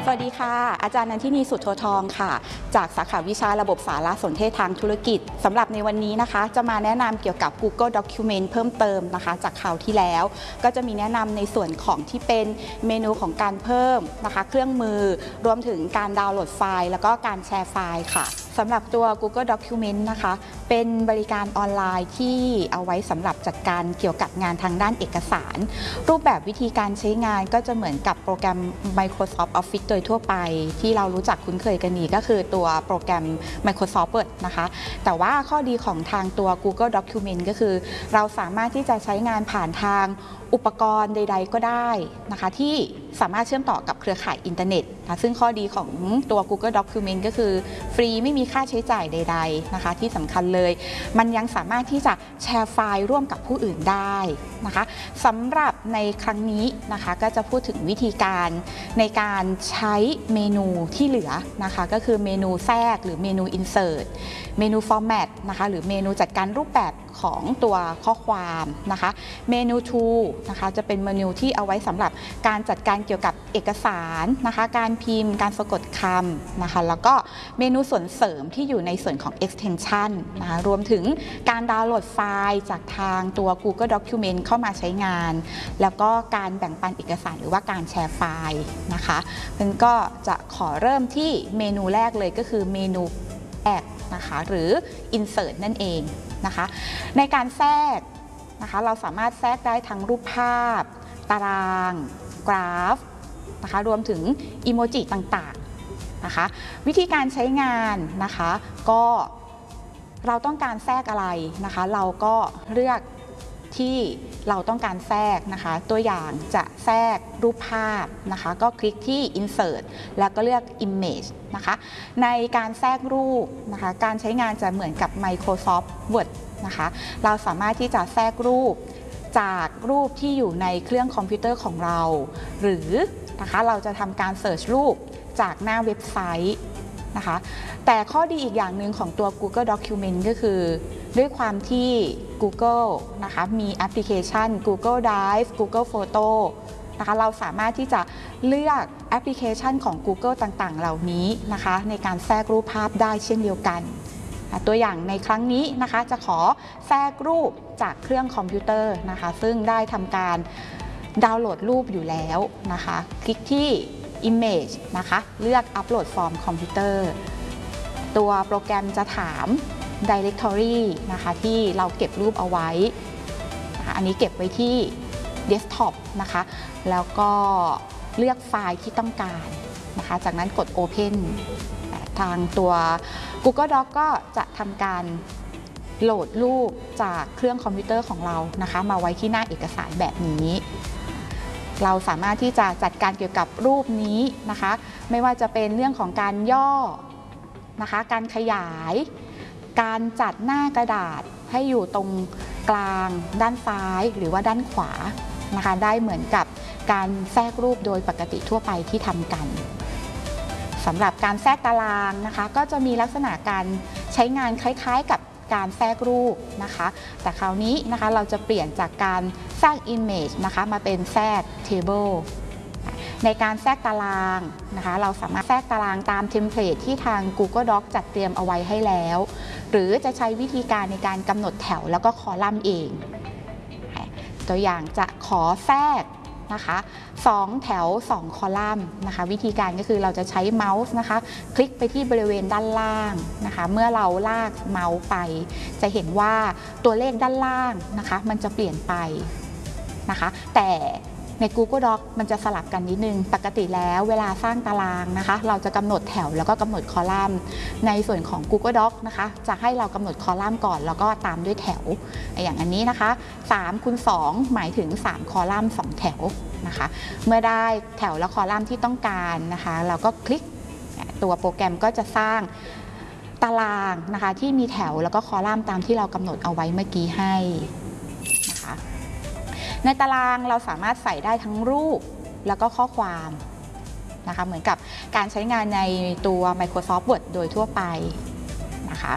วัสดีค่ะอาจารย์นันทินีสุทโธทองค่ะจากสาขาวิชาระบบสารสนเทศทางธุรกิจสำหรับในวันนี้นะคะจะมาแนะนำเกี่ยวกับ Google Document เพิ่มเติมนะคะจากคราวที่แล้วก็จะมีแนะนำในส่วนของที่เป็นเมนูของการเพิ่มนะคะเครื่องมือรวมถึงการดาวน์โหลดไฟล์แล้วก็การแชร์ไฟล์ค่ะสำหรับตัว Google Document นะคะเป็นบริการออนไลน์ที่เอาไว้สำหรับจัดการเกี่ยวกับงานทางด้านเอกสารรูปแบบวิธีการใช้งานก็จะเหมือนกับโปรแกรม Microsoft Office โดยทั่วไปที่เรารู้จักคุ้นเคยกันดีก็คือตัวโปรแกรม Microsoft Word นะคะแต่ว่าข้อดีของทางตัว Google Document ก็คือเราสามารถที่จะใช้งานผ่านทางอุปกรณ์ใดๆก็ได้นะคะที่สามารถเชื่อมต่อกับเครือข่ายอินเทอร์เน็ตนะซึ่งข้อดีของตัว Google Document ก็คือฟรีไม่มีค่าใช้จ่ายใดๆนะคะที่สำคัญเลยมันยังสามารถที่จะแชร์ไฟล์ร่วมกับผู้อื่นได้นะคะสำหรับในครั้งนี้นะคะก็จะพูดถึงวิธีการในการใช้เมนูที่เหลือนะคะก็คือเมนูแทรกหรือเมนู Insert เมนู Format นะคะหรือเมนูจัดการรูปแบบของตัวข้อความนะคะเมนู Tool นะคะจะเป็นเมนูที่เอาไว้สำหรับการจัดการเกี่ยวกับเอกสารนะคะการพิมพ์การสะกดคำนะคะแล้วก็เมนูส่วนเสริมที่อยู่ในส่วนของ extension นะคะรวมถึงการดาวน์โหลดไฟล์จากทางตัว Google Document เข้ามาใช้งานแล้วก็การแบ่งปันเอกสารหรือว่าการแชร์ไฟล์นะคะมันก็จะขอเริ่มที่เมนูแรกเลยก็คือเมนู Add นะคะหรือ Insert นั่นเองนะคะในการแทรกนะคะเราสามารถแทรกได้ทั้งรูปภาพตารางกราฟนะคะรวมถึงอีโมจิต่างๆนะคะวิธีการใช้งานนะคะก็เราต้องการแทรกอะไรนะคะเราก็เลือกที่เราต้องการแทรกนะคะตัวอย่างจะแทรกรูปภาพนะคะก็คลิกที่ Insert แล้วก็เลือก Image นะคะในการแทรกรูปนะคะการใช้งานจะเหมือนกับ Microsoft Word นะคะเราสามารถที่จะแทรกรูปจากรูปที่อยู่ในเครื่องคอมพิวเตอร์ของเราหรือนะคะเราจะทำการ Search รูปจากหน้าเว็บไซต์นะคะแต่ข้อดีอีกอย่างหนึ่งของตัว Google Document ก็คือด้วยความที่ Google นะคะมีแอปพลิเคชัน Google Drive Google Photo นะคะเราสามารถที่จะเลือกแอปพลิเคชันของ Google ต่างๆเหล่านี้นะคะในการแทรกรูปภาพได้เช่นเดียวกันตัวอย่างในครั้งนี้นะคะจะขอแทรกรูปจากเครื่องคอมพิวเตอร์นะคะซึ่งได้ทำการดาวน์โหลดรูปอยู่แล้วนะคะคลิกที่ Image นะคะเลือก Upload from Computer ตัวโปรแกรมจะถาม Directory นะคะที่เราเก็บรูปเอาไว้อันนี้เก็บไว้ที่ Desktop นะคะแล้วก็เลือกไฟล์ที่ต้องการนะคะจากนั้นกด Open ทางตัว Google Doc ก็จะทำการโหลดรูปจากเครื่องคอมพิวเตอร์ของเรานะคะมาไว้ที่หน้าเอกสารแบบนี้เราสามารถที่จะจัดการเกี่ยวกับรูปนี้นะคะไม่ว่าจะเป็นเรื่องของการย่อนะคะการขยายการจัดหน้ากระดาษให้อยู่ตรงกลางด้านซ้ายหรือว่าด้านขวานะคะได้เหมือนกับการแทรกรูปโดยปกติทั่วไปที่ทำกันสำหรับการแทรกตารางนะคะก็จะมีลักษณะการใช้งานคล้ายๆกับการแทรกรูปนะคะแต่คราวนี้นะคะเราจะเปลี่ยนจากการแทรก Image นะคะมาเป็นแทรก Table ในการแทรกตารางนะคะเราสามารถแทรกตารางตามเทมเพลตที่ทาง Google Doc จัดเตรียมเอาไว้ให้แล้วหรือจะใช้วิธีการในการกำหนดแถวแล้วก็คอลัมน์เองตัวอย่างจะขอแทรกนะคะ2แถว2คอลัมน์นะคะวิธีการก็คือเราจะใช้เมาส์นะคะคลิกไปที่บริเวณด้านล่างนะคะเมื่อเราลากเมาส์ไปจะเห็นว่าตัวเลขด้านล่างนะคะมันจะเปลี่ยนไปนะคะแต่ใน Google Doc มันจะสลับกันนิดนึงปกติแล้วเวลาสร้างตารางนะคะเราจะกำหนดแถวแล้วก็กำหนดคอลัมน์ในส่วนของ Google Doc นะคะจะให้เรากำหนดคอลัมน์ก่อนแล้วก็ตามด้วยแถวอย่างอันนี้นะคะ3 คูณ 2หมายถึง3คอลัมน์2แถวนะคะเมื่อได้แถวและคอลัมน์ที่ต้องการนะคะเราก็คลิกตัวโปรแกรมก็จะสร้างตารางนะคะที่มีแถวแล้วก็คอลัมน์ตามที่เรากำหนดเอาไว้เมื่อกี้ให้นะคะในตารางเราสามารถใส่ได้ทั้งรูปแล้วก็ข้อความนะคะเหมือนกับการใช้งานในตัว Microsoft Word โดยทั่วไปนะคะ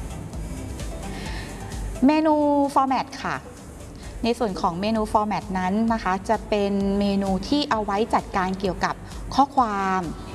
เมนู Format ค่ะในส่วนของเมนู Format นั้นนะคะจะเป็นเมนูที่เอาไว้จัดการเกี่ยวกับข้อความ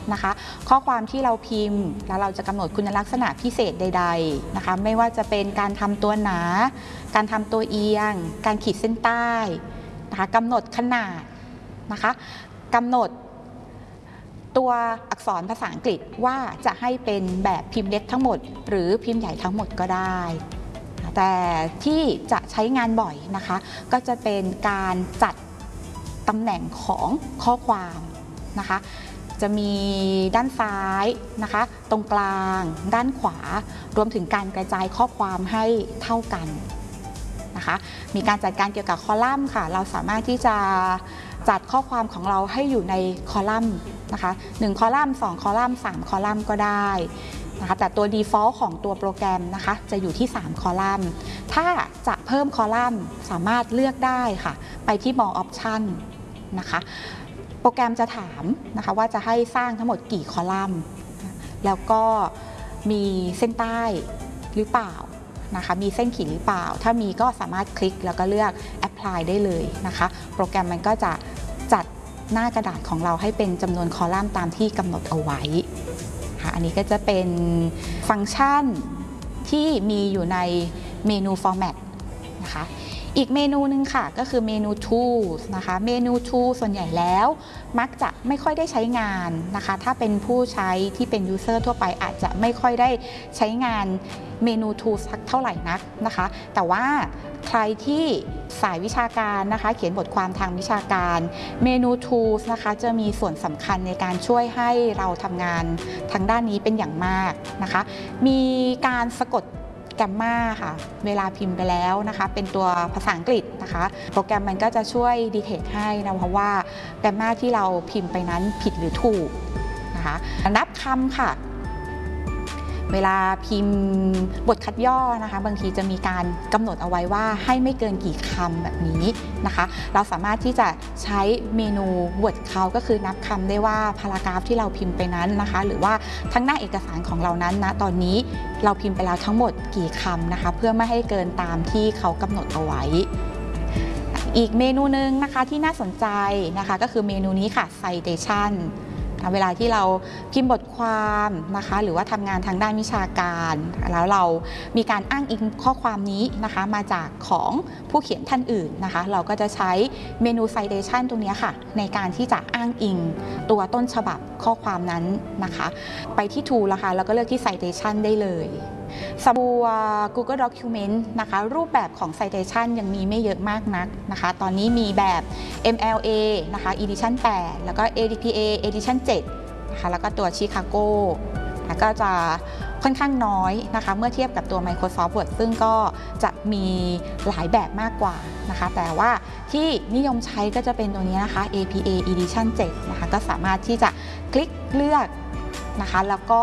นะคะข้อความที่เราพิมพ์แล้วเราจะกำหนดคุณลักษณะพิเศษใดๆนะคะไม่ว่าจะเป็นการทำตัวหนาการทำตัวเอียงการขีดเส้นใต้นะคะกำหนดขนาดนะคะกำหนดตัวอักษรภาษาอังกฤษว่าจะให้เป็นแบบพิมพ์เล็กทั้งหมดหรือพิมพ์ใหญ่ทั้งหมดก็ได้แต่ที่จะใช้งานบ่อยนะคะก็จะเป็นการจัดตำแหน่งของข้อความนะคะจะมีด้านซ้ายนะคะตรงกลางด้านขวารวมถึงการกระจายข้อความให้เท่ากันนะคะมีการจัดการเกี่ยวกับคอลัมน์ค่ะเราสามารถที่จะจัดข้อความของเราให้อยู่ในคอลัมน์นะคะ1คอลัมน์2คอลัมน์3คอลัมน์ก็ได้นะคะแต่ตัว default ของตัวโปรแกรมนะคะจะอยู่ที่3คอลัมน์ถ้าจะเพิ่มคอลัมน์สามารถเลือกได้ค่ะไปที่ more option นะคะโปรแกรมจะถามนะคะว่าจะให้สร้างทั้งหมดกี่คอลัมน์แล้วก็มีเส้นใต้หรือเปล่านะคะมีเส้นขีดหรือเปล่าถ้ามีก็สามารถคลิกแล้วก็เลือก apply ได้เลยนะคะโปรแกรมมันก็จะจัดหน้ากระดาษของเราให้เป็นจำนวนคอลัมน์ตามที่กำหนดเอาไว้ค่ะอันนี้ก็จะเป็นฟังก์ชันที่มีอยู่ในเมนู format นะคะอีกเมนูหนึ่งค่ะก็คือเมนู tools นะคะเมนู tools ส่วนใหญ่แล้วมักจะไม่ค่อยได้ใช้งานนะคะถ้าเป็นผู้ใช้ที่เป็น user ทั่วไปอาจจะไม่ค่อยได้ใช้งานเมนู tools สักเท่าไหร่นักนะคะแต่ว่าใครที่สายวิชาการนะคะเขียนบทความทางวิชาการเมนู tools นะคะจะมีส่วนสำคัญในการช่วยให้เราทำงานทางด้านนี้เป็นอย่างมากนะคะมีการสะกดแกมมาค่ะเวลาพิมพ์ไปแล้วนะคะเป็นตัวภาษาอังกฤษนะคะโปรแกรมมันก็จะช่วยดีเทคให้นะเพราะว่าแกมมาที่เราพิมพ์ไปนั้นผิดหรือถูกนะคะนับคำค่ะเวลาพิมพ์บทคัดย่อนะคะบางทีจะมีการกำหนดเอาไว้ว่าให้ไม่เกินกี่คำแบบนี้นะคะเราสามารถที่จะใช้เมนู word count ก็คือนับคำได้ว่าพารากราฟที่เราพิมพ์ไปนั้นนะคะหรือว่าทั้งหน้าเอกสารของเรานั้นนะตอนนี้เราพิมพ์ไปแล้วทั้งหมดกี่คำนะคะเพื่อไม่ให้เกินตามที่เขากำหนดเอาไว้อีกเมนูหนึ่งนะคะที่น่าสนใจนะคะก็คือเมนูนี้ค่ะ citationเวลาที่เราพิมพ์บทความนะคะหรือว่าทำงานทางด้านวิชาการแล้วเรามีการอ้างอิงข้อความนี้นะคะมาจากของผู้เขียนท่านอื่นนะคะเราก็จะใช้เมนู citation ตรงนี้ค่ะในการที่จะอ้างอิงตัวต้นฉบับข้อความนั้นนะคะไปที่ tool แล้วค่ะแล้วก็เลือกที่ citation ได้เลยสำหรับตัว Google Document นะคะรูปแบบของ Citation ยังมีไม่เยอะมากนักนะคะตอนนี้มีแบบ MLA นะคะ Edition 8 แล้วก็ ADPA Edition 7 นะคะแล้วก็ตัว Chicago แล้วก็จะค่อนข้างน้อยนะคะเมื่อเทียบกับตัว Microsoft Word ซึ่งก็จะมีหลายแบบมากกว่านะคะแต่ว่าที่นิยมใช้ก็จะเป็นตัวนี้นะคะ APA Edition 7 นะคะก็สามารถที่จะคลิกเลือกนะคะแล้วก็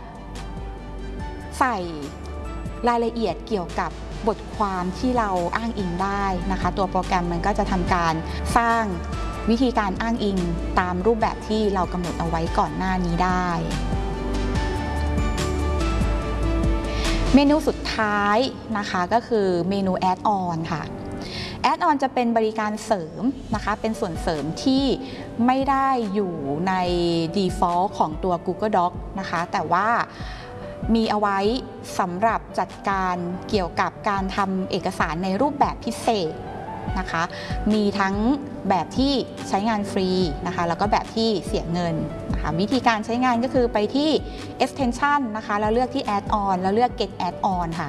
ใส่รายละเอียดเกี่ยวกับบทความที่เราอ้างอิงได้นะคะตัวโปรแกรมมันก็จะทำการสร้างวิธีการอ้างอิงตามรูปแบบที่เรากำหนดเอาไว้ก่อนหน้านี้ได้เมนูสุดท้ายนะคะก็คือเมนู Add on ค่ะ Add on จะเป็นบริการเสริมนะคะเป็นส่วนเสริมที่ไม่ได้อยู่ใน default ของตัว Google Doc นะคะแต่ว่ามีเอาไว้สำหรับจัดการเกี่ยวกับการทำเอกสารในรูปแบบพิเศษนะคะมีทั้งแบบที่ใช้งานฟรีนะคะแล้วก็แบบที่เสียเงินนะคะวิธีการใช้งานก็คือไปที่ extension นะคะแล้วเลือกที่ add on แล้วเลือก get add on ค่ะ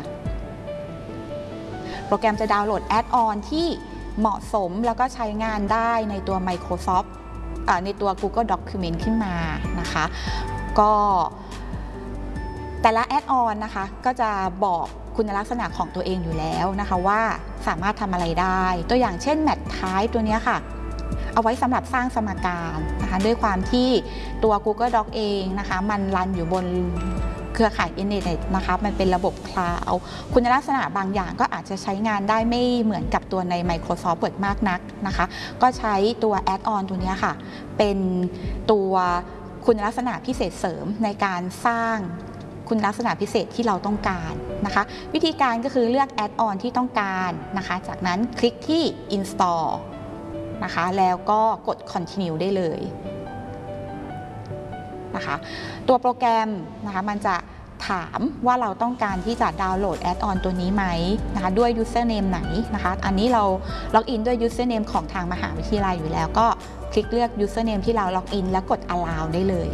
โปรแกรมจะดาวน์โหลด add on ที่เหมาะสมแล้วก็ใช้งานได้ในตัว Microsoft ในตัว Google Document ขึ้นมานะคะก็แต่ละ Add on นะคะก็จะบอกคุณลักษณะของตัวเองอยู่แล้วนะคะว่าสามารถทำอะไรได้ตัวอย่างเช่น Match Type ตัวนี้ค่ะเอาไว้สำหรับสร้างสมการนะคะด้วยความที่ตัว Google Doc เองนะคะมันรันอยู่บนเครือข่ายอินเทอร์เน็ตนะคะมันเป็นระบบคลาวด์คุณลักษณะบางอย่างก็อาจจะใช้งานได้ไม่เหมือนกับตัวใน Microsoft Word มากนักนะคะก็ใช้ตัว Add on ตัวนี้ค่ะเป็นตัวคุณลักษณะพิเศษเสริมในการสร้างคุณลักษณะพิเศษที่เราต้องการนะคะวิธีการก็คือเลือก Add on ที่ต้องการนะคะจากนั้นคลิกที่ Install นะคะแล้วก็กด Continue ได้เลยนะคะตัวโปรแกรมนะคะมันจะถามว่าเราต้องการที่จะดาวน์โหลดแอดออนตัวนี้ไหมนะคะด้วย username ไหนนะคะอันนี้เราล็อกอินด้วย username ของทางมหาวิทยาลัยอยู่แล้วก็คลิกเลือก username ที่เราล็อกอินแล้วกด allow ได้เลย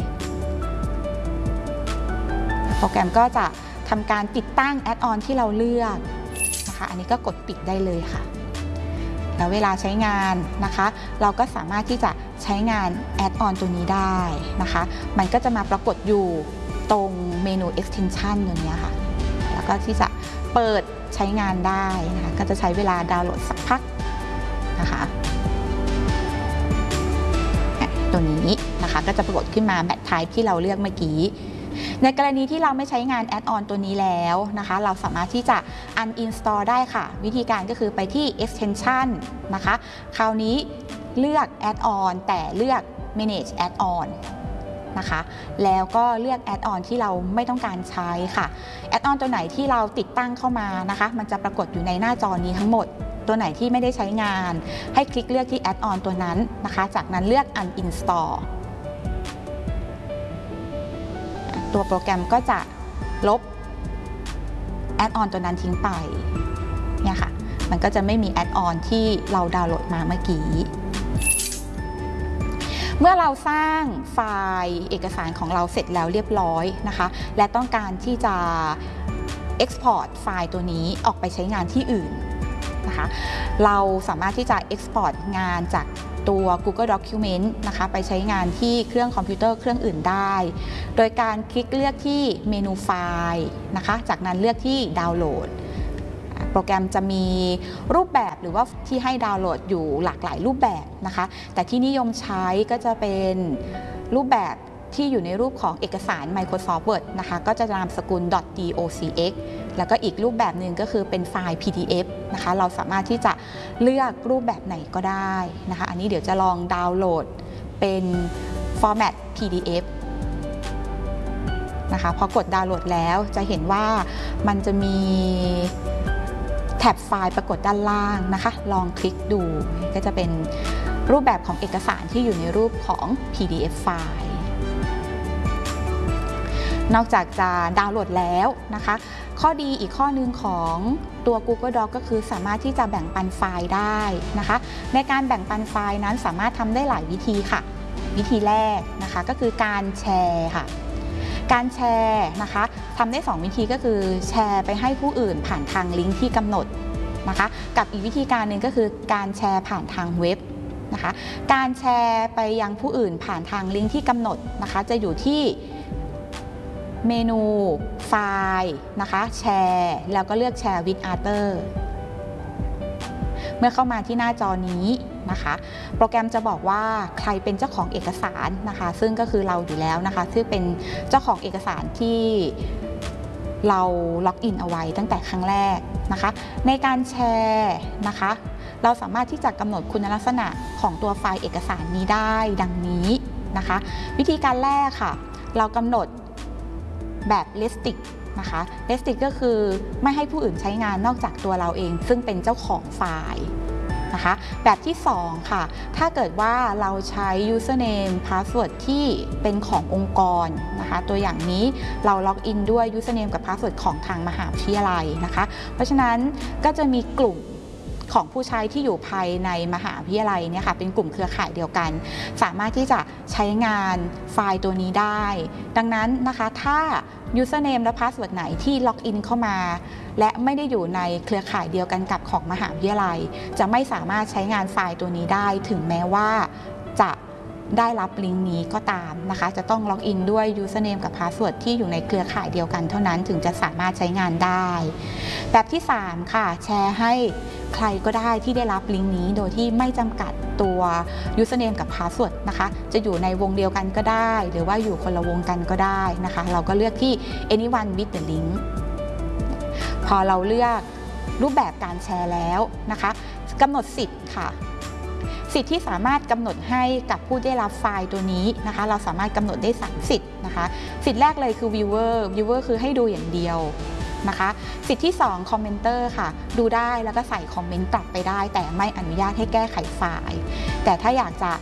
โปรแกรมก็จะทำการติดตั้งแอดออนที่เราเลือกนะคะอันนี้ก็กดปิดได้เลยค่ะแล้วเวลาใช้งานนะคะเราก็สามารถที่จะใช้งานแอดออนตัวนี้ได้นะคะมันก็จะมาปรากฏอยู่ตรงเมนู extension ตัวนี้ค่ะแล้วก็ที่จะเปิดใช้งานได้นะคะก็จะใช้เวลาดาวน์โหลดสักพักนะคะตัวนี้นะคะก็จะปรากฏขึ้นมาแมทไทป์ที่เราเลือกเมื่อกี้ในกรณีที่เราไม่ใช้งานแอดออนตัวนี้แล้วนะคะเราสามารถที่จะ uninstall ได้ค่ะวิธีการก็คือไปที่ extension นะคะคราวนี้เลือก add-on แต่เลือก manage add-on นะคะแล้วก็เลือก add-on ที่เราไม่ต้องการใช้ค่ะ add-on ตัวไหนที่เราติดตั้งเข้ามานะคะมันจะปรากฏอยู่ในหน้าจอนี้ทั้งหมดตัวไหนที่ไม่ได้ใช้งานให้คลิกเลือกที่ add-on ตัวนั้นนะคะจากนั้นเลือก uninstallตัวโปรแกรมก็จะลบแอดออนตัวนั้นทิ้งไปเนี่ยค่ะมันก็จะไม่มีแอดออนที่เราดาวน์โหลดมาเมื่อกี้เมื่อเราสร้างไฟล์เอกสารของเราเสร็จแล้วเรียบร้อยนะคะและต้องการที่จะ Export ไฟล์ตัวนี้ออกไปใช้งานที่อื่นนะคะเราสามารถที่จะ Export งานจากตัว Google Document นะคะไปใช้งานที่เครื่องคอมพิวเตอร์เครื่องอื่นได้โดยการคลิกเลือกที่เมนูไฟล์นะคะจากนั้นเลือกที่ดาวน์โหลดโปรแกรมจะมีรูปแบบหรือว่าที่ให้ดาวน์โหลดอยู่หลากหลายรูปแบบนะคะแต่ที่นิยมใช้ก็จะเป็นรูปแบบที่อยู่ในรูปของเอกสาร Microsoft Word นะคะก็จะนามสกุล .docx แล้วก็อีกรูปแบบหนึ่งก็คือเป็นไฟล์ PDF นะคะเราสามารถที่จะเลือกรูปแบบไหนก็ได้นะคะอันนี้เดี๋ยวจะลองดาวน์โหลดเป็นฟอร์แมต PDF นะคะพอกดดาวน์โหลดแล้วจะเห็นว่ามันจะมีแท็บไฟล์ปรากฏด้านล่างนะคะลองคลิกดูก็จะเป็นรูปแบบของเอกสารที่อยู่ในรูปของ PDF ไฟล์นอกจากจะดาวน์โหลดแล้วนะคะข้อดีอีกข้อหนึ่งของตัว Google Doc ก็คือสามารถที่จะแบ่งปันไฟล์ได้นะคะในการแบ่งปันไฟล์นั้นสามารถทำได้หลายวิธีค่ะวิธีแรกนะคะก็คือการแชร์ค่ะการแชร์นะคะทำได้2วิธีก็คือแชร์ไปให้ผู้อื่นผ่านทางลิงก์ที่กำหนดนะคะกับอีกวิธีการหนึ่งก็คือการแชร์ผ่านทางเว็บนะคะการแชร์ไปยังผู้อื่นผ่านทางลิงก์ที่กำหนดนะคะจะอยู่ที่เมนูไฟล์นะคะแชร์แล้วก็เลือกแชร์ with other เมื่อเข้ามาที่หน้าจอนี้นะคะโปรแกรมจะบอกว่าใครเป็นเจ้าของเอกสารนะคะซึ่งก็คือเราอยู่แล้วนะคะซึ่งเป็นเจ้าของเอกสารที่เราล็อกอินเอาไว้ตั้งแต่ครั้งแรกนะคะในการแชร์นะคะเราสามารถที่จะกำหนดคุณลักษณะของตัวไฟล์เอกสารนี้ได้ดังนี้นะคะวิธีการแรกค่ะเรากำหนดแบบ restrict นะคะ restrict ก็คือไม่ให้ผู้อื่นใช้งานนอกจากตัวเราเองซึ่งเป็นเจ้าของไฟล์นะคะแบบที่2ค่ะถ้าเกิดว่าเราใช้ username password ที่เป็นขององค์กรนะคะตัวอย่างนี้เราล็อกอินด้วย username กับ password ของทางมหาวิทยาลัยนะคะเพราะฉะนั้นก็จะมีกลุ่มของผู้ใช้ที่อยู่ภายในมหาวิทยาลัยเนี่ยค่ะเป็นกลุ่มเครือข่ายเดียวกันสามารถที่จะใช้งานไฟล์ตัวนี้ได้ดังนั้นนะคะถ้า username และ password ไหนที่ล็อกอินเข้ามาและไม่ได้อยู่ในเครือข่ายเดียวกันกับของมหาวิทยาลัยจะไม่สามารถใช้งานไฟล์ตัวนี้ได้ถึงแม้ว่าจะได้รับลิงก์นี้ก็ตามนะคะจะต้องล็อกอินด้วย username กับ password ที่อยู่ในเครือข่ายเดียวกันเท่านั้นถึงจะสามารถใช้งานได้แบบที่3ค่ะแชร์ให้ใครก็ได้ที่ได้รับลิงก์นี้โดยที่ไม่จำกัดตัว username กับ password นะคะจะอยู่ในวงเดียวกันก็ได้หรือว่าอยู่คนละวงกันก็ได้นะคะเราก็เลือกที่ anyone with the link พอเราเลือกรูปแบบการแชร์แล้วนะคะกำหนดสิทธิ์ค่ะสิทธิ์ที่สามารถกำหนดให้กับผู้ได้รับไฟล์ตัวนี้นะคะเราสามารถกำหนดได้3สิทธิ์นะคะสิทธิ์แรกเลยคือ viewer คือให้ดูอย่างเดียวนะคะสิทธิ์ที่2 commenter ค่ะดูได้แล้วก็ใส่คอมเมนต์กลับไปได้แต่ไม่อนุญาตให้แก้ไขไฟล์แต่ถ้าอยากจะ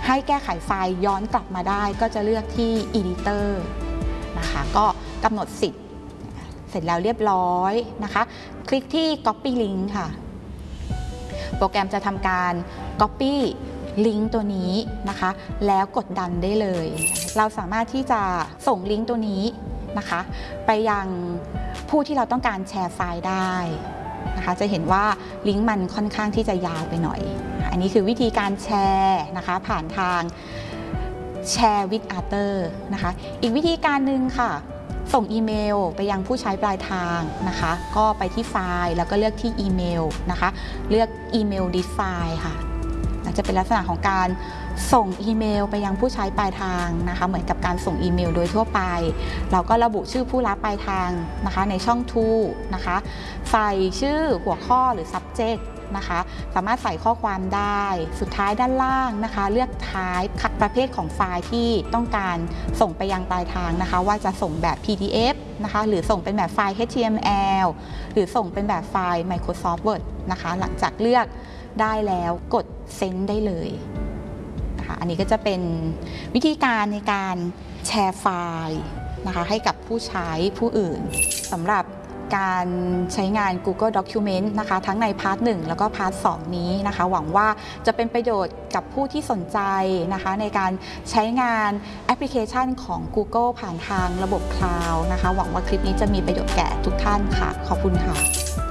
ให้แก้ไขไฟล์ย้อนกลับมาได้ก็จะเลือกที่ Editor นะคะก็กำหนดสิทธิ์เสร็จแล้วเรียบร้อยนะคะคลิกที่ Copy Link ค่ะโปรแกรมจะทำการ Copy ลิงก์ตัวนี้นะคะแล้วกดดันได้เลยเราสามารถที่จะส่งลิงก์ตัวนี้นะคะไปยังผู้ที่เราต้องการแชร์ไฟล์ได้นะคะจะเห็นว่าลิงก์มันค่อนข้างที่จะยาวไปหน่อยอันนี้คือวิธีการแชร์นะคะผ่านทางแชร์ with other นะคะอีกวิธีการหนึ่งค่ะส่งอีเมลไปยังผู้ใช้ปลายทางนะคะก็ไปที่ไฟล์แล้วก็เลือกที่อีเมลนะคะเลือกอีเมล this file ค่ะจะเป็นลักษณะของการส่งอีเมลไปยังผู้ใช้ปลายทางนะคะเหมือนกับการส่งอีเมลโดยทั่วไปเราก็ระบุชื่อผู้รับปลายทางนะคะในช่อง to นะคะใส่ชื่อหัวข้อหรือ subject นะคะสามารถใส่ข้อความได้สุดท้ายด้านล่างนะคะเลือก type ประเภทของไฟล์ที่ต้องการส่งไปยังปลายทางนะคะว่าจะส่งแบบ PDF นะคะหรือส่งเป็นแบบไฟล์ HTML หรือส่งเป็นแบบไฟล์ Microsoft Word นะคะหลังจากเลือกได้แล้วกด send ได้เลยนะคะอันนี้ก็จะเป็นวิธีการในการแชร์ไฟล์นะคะให้กับผู้ใช้ผู้อื่นสำหรับการใช้งาน Google Document นะคะทั้งในพาร์ท 1 แล้วก็พาร์ท 2 นี้นะคะหวังว่าจะเป็นประโยชน์กับผู้ที่สนใจนะคะในการใช้งานแอปพลิเคชันของ Google ผ่านทางระบบ Cloud นะคะหวังว่าคลิปนี้จะมีประโยชน์แก่ทุกท่านค่ะขอบคุณค่ะ